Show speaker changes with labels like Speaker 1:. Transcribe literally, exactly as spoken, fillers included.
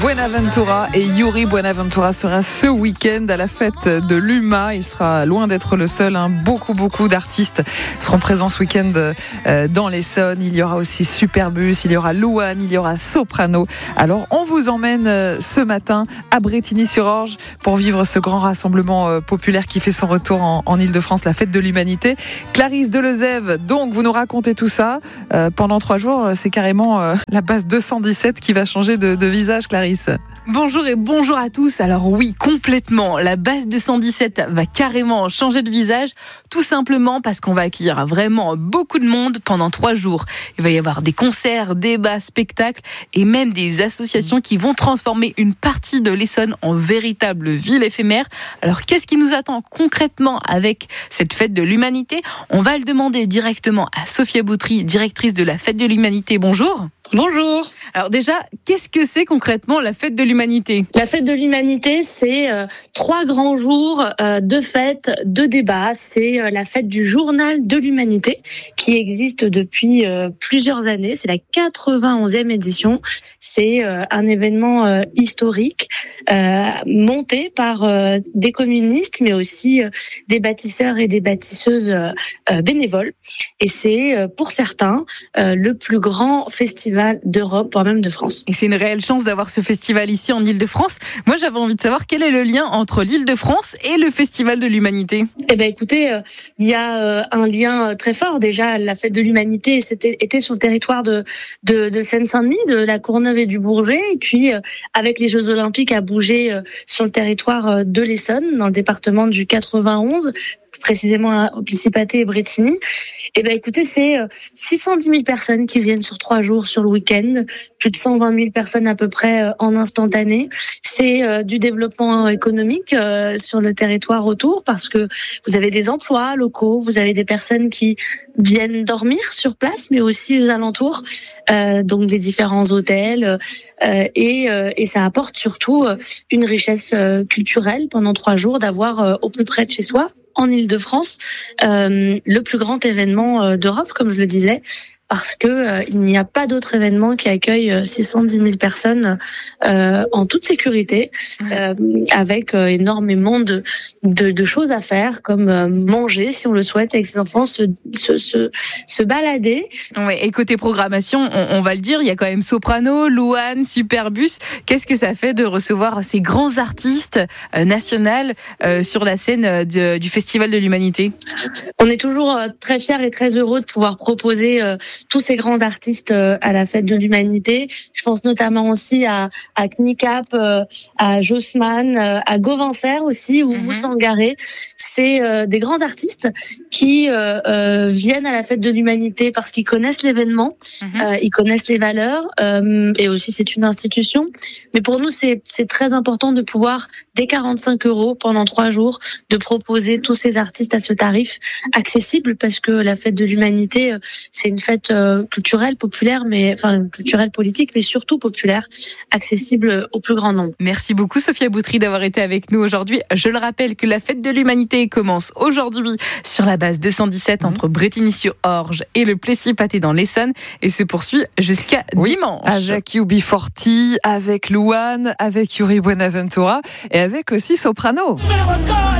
Speaker 1: Buenaventura et Yuri Buenaventura sera ce week-end à la fête de l'U M A. Il sera loin d'être le seul. Hein. Beaucoup, beaucoup d'artistes seront présents ce week-end euh, dans l'Essonne. Il y aura aussi Superbus, il y aura Louane, il y aura Soprano. Alors, on vous emmène euh, ce matin à Brétigny-sur-Orge pour vivre ce grand rassemblement euh, populaire qui fait son retour en, en Ile-de-France, la fête de l'humanité. Clarisse Delezève, donc, vous nous racontez tout ça. Euh, pendant trois jours, c'est carrément euh, la base deux cent dix-sept qui va changer de, de visage, Clarisse.
Speaker 2: Bonjour et bonjour à tous. Alors oui, complètement. La base deux cent dix-sept va carrément changer de visage, tout simplement parce qu'on va accueillir vraiment beaucoup de monde pendant trois jours. Il va y avoir des concerts, débats, spectacles et même des associations qui vont transformer une partie de l'Essonne en véritable ville éphémère. Alors qu'est-ce qui nous attend concrètement avec cette fête de l'humanité ? On va le demander directement à Sophia Boutry, directrice de la fête de l'humanité. Bonjour.
Speaker 3: Bonjour.
Speaker 2: Alors déjà, qu'est-ce que c'est concrètement la fête de l'humanité ?
Speaker 3: La fête de l'humanité, c'est euh, trois grands jours euh, de fêtes, de débats. C'est euh, la fête du journal de l'humanité qui existe depuis euh, plusieurs années. C'est la quatre-vingt-onzième édition. C'est euh, un événement euh, historique euh, monté par euh, des communistes, mais aussi euh, des bâtisseurs et des bâtisseuses euh, euh, bénévoles. Et c'est euh, pour certains euh, le plus grand festival d'Europe, voire même de France.
Speaker 2: Et c'est une réelle chance d'avoir ce festival ici en Ile-de-France. Moi, j'avais envie de savoir quel est le lien entre l'Ile-de-France et le Festival de l'Humanité.
Speaker 3: Eh ben, écoutez, euh, il y a euh, un lien très fort. Déjà, la fête de l'Humanité c'était, était sur le territoire de, de, de Seine-Saint-Denis, de la Courneuve et du Bourget. Et puis, euh, avec les Jeux Olympiques, a bougé euh, sur le territoire de l'Essonne, dans le département du quatre-vingt-onze, précisément au Principauté et Brétigny. Eh ben, écoutez, c'est six cent dix mille personnes qui viennent sur trois jours sur le week-end, plus de cent vingt mille personnes à peu près en instantané. C'est euh, du développement économique euh, sur le territoire autour parce que vous avez des emplois locaux, vous avez des personnes qui viennent dormir sur place, mais aussi aux alentours, euh, donc des différents hôtels, euh, et, euh, et ça apporte surtout une richesse euh, culturelle pendant trois jours d'avoir euh, au plus près de chez soi, en Ile-de-France, euh, le plus grand événement euh, d'Europe, comme je le disais, parce que euh, il n'y a pas d'autre événement qui accueille six cent dix mille personnes euh, en toute sécurité, euh, avec euh, énormément de, de de choses à faire, comme euh, manger si on le souhaite avec ses enfants, se se se, se balader.
Speaker 2: Ouais, et côté programmation, on, on va le dire, il y a quand même Soprano, Louane, Superbus. Qu'est-ce que ça fait de recevoir ces grands artistes euh, nationaux euh, sur la scène euh, de, du Festival de l'Humanité ?
Speaker 3: On est toujours euh, très fiers et très heureux de pouvoir proposer euh, tous ces grands artistes euh, à la fête de l'humanité. Je pense notamment aussi à, à Knicap, euh, à Jossman, euh, à Gauvincer aussi, ou mm-hmm. Sangaré. C'est euh, des grands artistes qui euh, euh, viennent à la fête de l'humanité parce qu'ils connaissent l'événement, mm-hmm. euh, ils connaissent les valeurs, euh, et aussi c'est une institution. Mais pour nous, c'est, c'est très important de pouvoir, dès quarante-cinq euros pendant trois jours, de proposer tous ces artistes à ce tarif accessible, parce que la fête de l'humanité, c'est une fête Euh, culturelle, populaire, mais enfin culturelle, politique, mais surtout populaire, accessible au plus grand nombre.
Speaker 2: Merci beaucoup Sophia Boutry d'avoir été avec nous aujourd'hui. Je le rappelle que la fête de l'humanité commence aujourd'hui sur la base deux cent dix-sept mmh. entre Brétigny-sur-Orge et le Plessis-Pâté dans l'Essonne et se poursuit jusqu'à oui, dimanche.
Speaker 1: Avec U B quarante, avec Louane, avec Yuri Buenaventura et avec aussi Soprano.